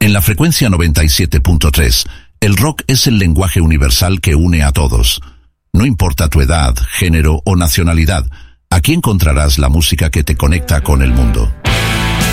En la frecuencia 97.3, el rock es el lenguaje universal que une a todos. No importa tu edad, género o nacionalidad, aquí encontrarás la música que te conecta con el mundo.